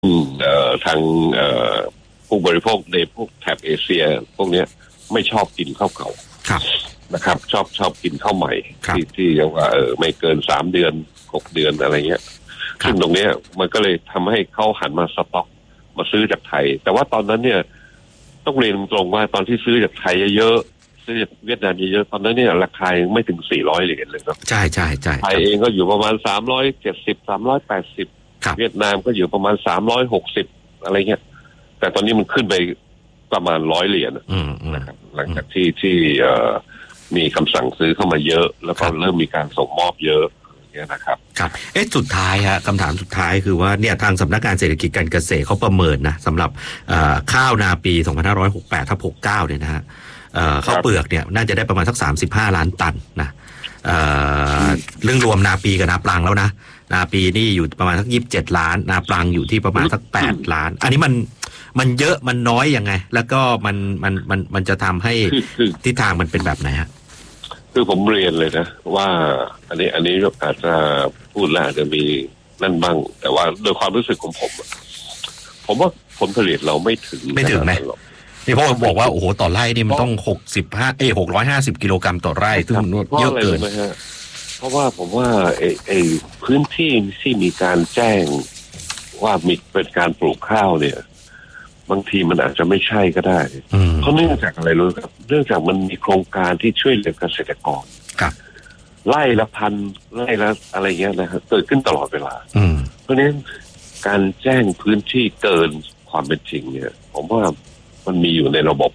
ทางผู้บริโภคในพวกแถบเอเชียพวกนี้ไม่ชอบกินข้าวเก่านะครับชอบกินข้าวใหม่ที่เรียกว่าไม่เกิน3 เดือน6 เดือนอะไรเงี้ยซึ่งตรงนี้มันก็เลยทำให้เขาหันมาสต็อกมาซื้อจากไทยแต่ว่าตอนนั้นเนี่ยต้องเรียนตรงว่าตอนที่ซื้อจากไทยเยอะซื้อจากเวียดนามเยอะๆตอนนั้นเนี่ยราคาไม่ถึง400 เหรียญเลยครับใช่ไทยเองก็อยู่ประมาณ370 380เวียดนามก็อยู่ประมาณ360อะไรเงี้ยแต่ตอนนี้มันขึ้นไปประมาณ100 เหรียญนะครับหลังจากที่มีคำสั่งซื้อเข้ามาเยอะแล้วก็เริ่มมีการส่งมอบเยอะเนี่ยนะครับครับสุดท้ายฮะคำถามสุดท้ายคือว่าเนี่ยทางสำนักงานเศรษฐกิจการเกษตรเขาประเมินนะสำหรับข้าวนาปี2568ทับ69เนี่ยนะฮะข้าวเปลือกเนี่ยน่าจะได้ประมาณสัก35 ล้านตันนะเรื่องรวมนาปีกับนาปลังแล้วนะนาปีนี่อยู่ประมาณสัก27 ล้านนาปลังอยู่ที่ประมาณสัก8 ล้านอันนี้มันเยอะมันน้อยยังไงแล้วก็มันจะทำให้ทิศทางมันเป็นแบบไหนฮะคือผมเรียนเลยนะว่าอันนี้อาจจะพูดแล้วอาจจะมีนั่นบ้างแต่ว่าโดยความรู้สึกของผมว่าผลผลิตเราไม่ถึงไหมนี่พ่อบอกว่าโอ้โหต่อไร่นี่มันต้อง650 กิโลกรัมต่อไร่ซึ่งเยอะเกินเพราะว่าผมว่าไอ้พื้นที่ที่มีการแจ้งว่ามีเป็นการปลูกข้าวเนี่ยบางทีมันอาจจะไม่ใช่ก็ได้เพราะเนื่องจากอะไรรู้ครับเนื่องจากมันมีโครงการที่ช่วยเหลือเกษตรกรไร่ละพันไร่ละอะไรเงี้ยนะครับเกิดขึ้นตลอดเวลาเพราะฉะนั้นการแจ้งพื้นที่เกินความเป็นจริงเนี่ยผมว่ามันมีอยู่ในระบบ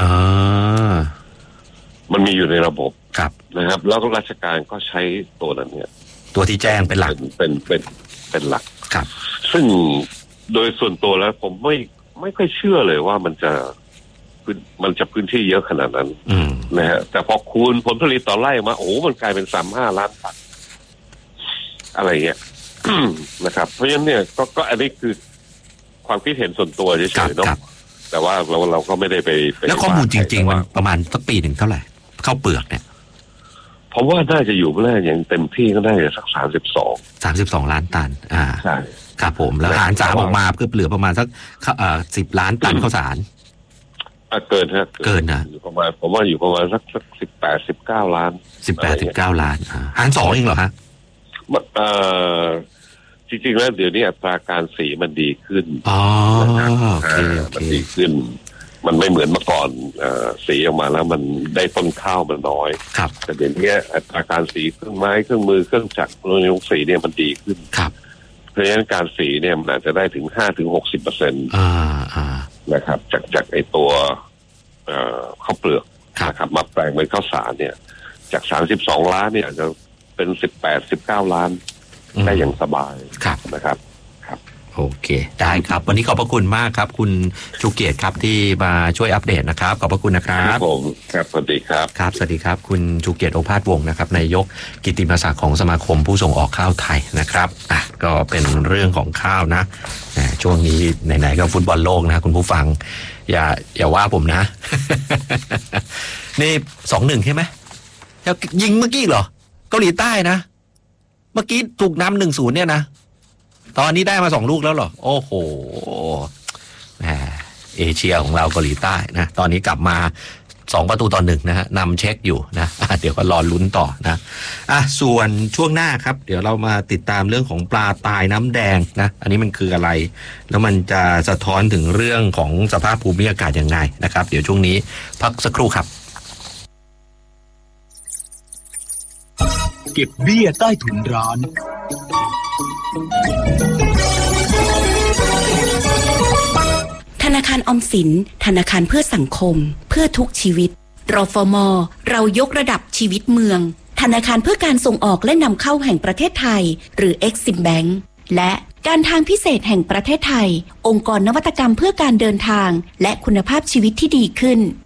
มันมีอยู่ในระบบนะครับแล้วก็ราชการก็ใช้ตัวนั้นเนี่ยตัวที่แจ้งเป็นหลักเป็นหลักซึ่งโดยส่วนตัวแล้วผมไม่ค่อยเชื่อเลยว่ามันจะพื้นที่เยอะขนาดนั้นนะฮะแต่พอคูณผลผลิตต่อไร่มาโอ้มันกลายเป็น35 ล้านตันอะไรเงี้ยนะครับเพราะฉะนั้นเนี่ยก็อันนี้คือความคิดเห็นส่วนตัวเฉยๆเนาะแต่ว่าเราก็ไม่ได้ไปแล้วข้อมูลจริงๆมันประมาณสักปีหนึ่งเท่าไหร่ข้าวเปลือกเนี่ยผมว่าน่าจะอยู่เมื่ออย่างเต็มที่ก็ได้สัก 32 ล้านตันใช่ครับผมแล้วหาร3ออกมาเพื่อเหลือประมาณสัก10 ล้านตันข้าวสารเกินฮะเกินนะอยู่ประมาณผมว่าอยู่ประมาณสัก18-19 ล้าน 18-19 ล้านหาร2เองเหรอฮะจริงๆแล้วเดี๋ยวนี้อัตราการสีมันดีขึ้นมันดีขึ้นมันไม่เหมือนเมื่อก่อนสีออกมาแล้วมันได้ต้นข้าวมันน้อยแต่เดี๋ยวนี้อัตราการสีเครื่องไม้เครื่องมือเครื่องจักรโรงสีเนี่ยมันดีขึ้นเพราะฉะนั้นการสีเนี่ยมันอาจจะได้ถึง 5-60% นะครับจากไอตัวข้าวเปลือกนะครับมาแปลงเป็นข้าวสารเนี่ยจาก32 ล้านเนี่ยอาจจะเป็น18-19 ล้านได้อย่างสบายนะครับโอเคได้ครับวันนี้ขอบพระคุณมากครับคุณชูเกียรติครับที่มาช่วยอัปเดตนะครับขอบพระคุณนะครับผมครับสวัสดีครับครับสวัสดีครับคุณชูเกียรติโอภาสวงศ์นะครับนายกกิตติมศักดิ์ของสมาคมผู้ส่งออกข้าวไทยนะครับก็เป็นเรื่องของข้าวนะช่วงนี้ไหนๆก็ฟุตบอลโลกนะคุณผู้ฟังอย่าว่าผมนะ นี่ 2-1 ใช่ไหมยิงเมื่อกี้เหรอเกาหลีใต้นะเมื่อกี้ถูกนำ 1-0 เนี่ยนะตอนนี้ได้มา2 ลูกแล้วเหรอโอ้โหเอเชียของเราเกาหลีใต้นะตอนนี้กลับมา2-1นะฮะนำเช็คอยู่นะเดี๋ยวก็รอลุ้นต่อนะส่วนช่วงหน้าครับเดี๋ยวเรามาติดตามเรื่องของปลาตายน้ำแดงนะอันนี้มันคืออะไรแล้วมันจะสะท้อนถึงเรื่องของสภาพภูมิอากาศยังไงนะครับเดี๋ยวช่วงนี้พักสักครู่ครับเก็บเบี้ยใต้ถุนร้านธนาคารออมสินธนาคารเพื่อสังคมเพื่อทุกชีวิตรฟม.เรายกระดับชีวิตเมืองธนาคารเพื่อการส่งออกและนำเข้าแห่งประเทศไทยหรือ Exim Bank และการทางพิเศษแห่งประเทศไทยองค์กรนวัตกรรมเพื่อการเดินทางและคุณภาพชีวิตที่ดีขึ้น